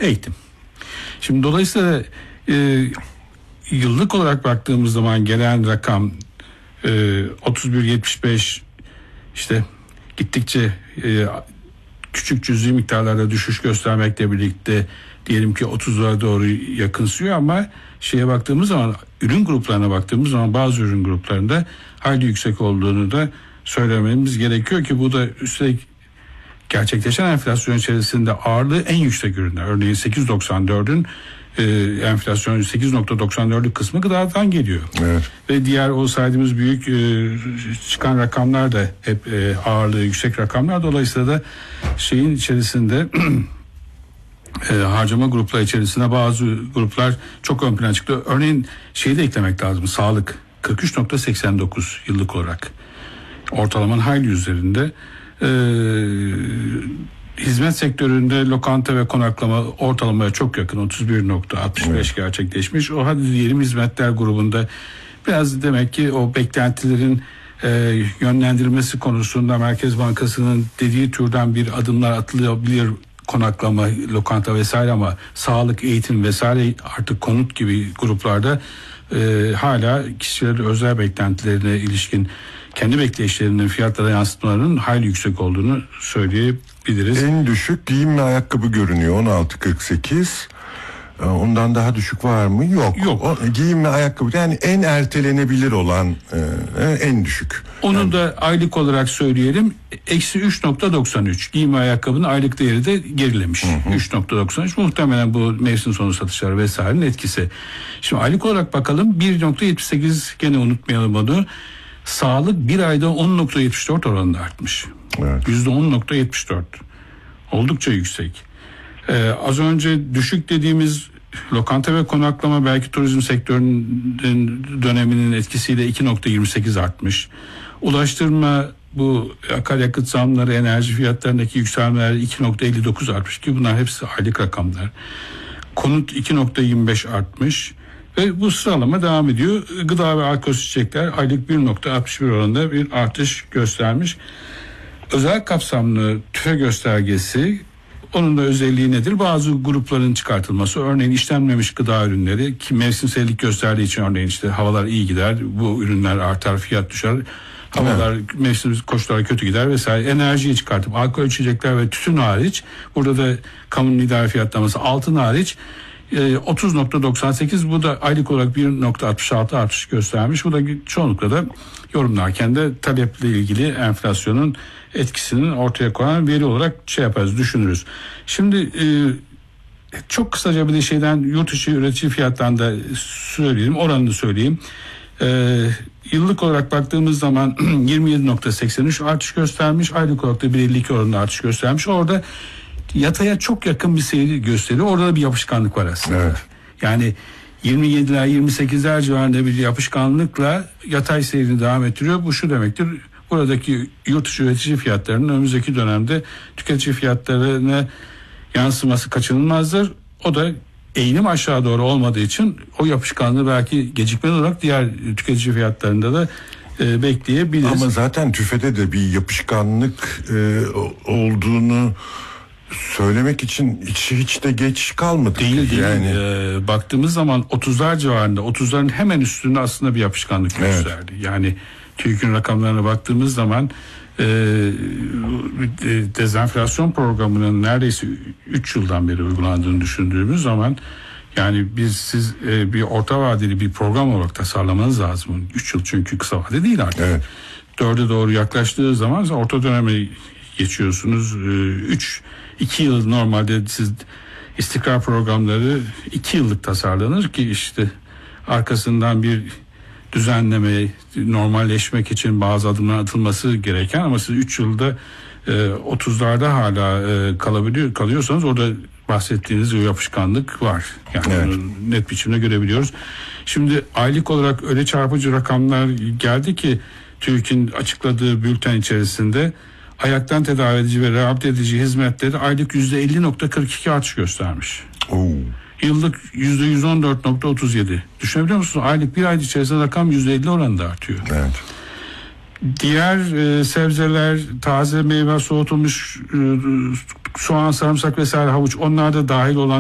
eğitim. Şimdi dolayısıyla yıllık olarak baktığımız zaman gelen rakam 31.75, işte gittikçe küçük cüzi miktarlarda düşüş göstermekle birlikte diyelim ki 30'lara doğru yakınsıyor, ama şeye baktığımız zaman, ürün gruplarına baktığımız zaman bazı ürün gruplarında hayli yüksek olduğunu da söylememiz gerekiyor ki bu da üstelik gerçekleşen enflasyon içerisinde ağırlığı en yüksek ürünler. Örneğin 8.94'ün enflasyon 8.94'lük kısmı gıdadan geliyor. Evet. Ve diğer o saydığımız büyük çıkan rakamlar da hep ağırlığı yüksek rakamlar. Dolayısıyla da şeyin içerisinde harcama grupları içerisinde bazı gruplar çok ön plana çıktı. Örneğin şeyi de eklemek lazım. Sağlık 43.89 yıllık olarak. Ortalamanın hayli üzerinde. Hizmet sektöründe lokanta ve konaklama ortalamaya çok yakın 31.65 gerçekleşmiş. O hadi diyelim hizmetler grubunda biraz demek ki o beklentilerin yönlendirilmesi konusunda Merkez Bankası'nın dediği türden bir adımlar atılabilir, konaklama, lokanta vesaire, ama sağlık, eğitim vesaire artık konut gibi gruplarda hala kişilerin özel beklentilerine ilişkin kendi bekleyişlerinin fiyatlara yansıtmalarının hayli yüksek olduğunu söyleyebiliriz. En düşük giyim ve ayakkabı görünüyor 16.48. Ondan daha düşük var mı? Yok. Giyim ve ayakkabı yani en ertelenebilir olan en düşük. Onu yani da aylık olarak söyleyelim. Eksi 3.93. Giyim ve ayakkabının aylık değeri de gerilemiş. 3.93. Muhtemelen bu mevsim sonu satışları vesairenin etkisi. Şimdi aylık olarak bakalım. 1.78 gene unutmayalım onu. Sağlık bir ayda 10.74 oranında artmış. Evet. %10.74. Oldukça yüksek. Az önce düşük dediğimiz lokanta ve konaklama belki turizm sektörünün döneminin etkisiyle 2.28 artmış. Ulaştırma, bu akaryakıt zamları, enerji fiyatlarındaki yükselmeler 2.59 artmış ki bunlar hepsi aylık rakamlar. Konut 2.25 artmış. Ve bu sıralama devam ediyor. Gıda ve alkol içecekler aylık 1.61 oranında bir artış göstermiş. Özel kapsamlı tüfe göstergesi, onun da özelliği nedir? Bazı grupların çıkartılması. Örneğin işlenmemiş gıda ürünleri ki mevsimsellik gösterdiği için, örneğin işte havalar iyi gider, bu ürünler artar, fiyat düşer. Havalar, mevsim koşulları kötü gider vesaire. Enerjiyi çıkartıp alkol içecekler ve tütün hariç, burada da kamunun idare fiyatlaması, altın hariç 30.98, bu da aylık olarak 1.66 artış göstermiş. Bu da çoğunlukla da yorumlarken de taleple ilgili enflasyonun etkisinin ortaya koyan veri olarak yaparız, düşünürüz. Şimdi çok kısaca bir de şeyden, yurt içi üretici fiyatlarını da söyleyeyim, oranını söyleyeyim. Yıllık olarak baktığımız zaman 27.83 artış göstermiş, aylık olarak da 1.52 oranında artış göstermiş. Orada yataya çok yakın bir seyri gösteriyor. Orada da bir yapışkanlık var aslında. Evet. Yani 27'ler 28'ler civarında bir yapışkanlıkla yatay seyrini devam ettiriyor. Bu şu demektir: buradaki yurt dışı üretici fiyatlarının önümüzdeki dönemde tüketici fiyatlarına yansıması kaçınılmazdır. O da eğilim aşağı doğru olmadığı için o yapışkanlığı belki gecikmeli olarak diğer tüketici fiyatlarında da bekleyebiliriz. Ama zaten tüfede de bir yapışkanlık olduğunu söylemek için hiç de geç kalmadı. Değil. Yani Baktığımız zaman 30'lar civarında, 30'ların hemen üstünde aslında bir yapışkanlık gösterdi. Evet. Yani TÜİK'in rakamlarına baktığımız zaman dezenflasyon programının neredeyse 3 yıldan beri uygulandığını düşündüğümüz zaman, yani siz bir orta vadeli bir program olarak tasarlamanız lazım. 3 yıl çünkü kısa vade değil artık. Evet. 4'e doğru yaklaştığı zaman orta döneme geçiyorsunuz. 2 yıl normalde siz istikrar programları 2 yıllık tasarlanır ki işte arkasından bir düzenleme, normalleşmek için bazı adımlar atılması gereken, ama siz 3 yılda 30'larda hala kalıyorsanız orada bahsettiğiniz o yapışkanlık var. Yani evet, onu net biçimde görebiliyoruz. Şimdi aylık olarak öyle çarpıcı rakamlar geldi ki TÜİK'in açıkladığı bülten içerisinde ayaktan tedavi edici ve rehabilite edici hizmetleri aylık %50.42 artış göstermiş. Yıllık %114.37. Düşünebiliyor musunuz? Aylık bir ay içerisinde rakam %50 oranında artıyor. Evet. Diğer sebzeler, taze meyve, soğutulmuş soğan, sarımsak vesaire, havuç, onlar da dahil olan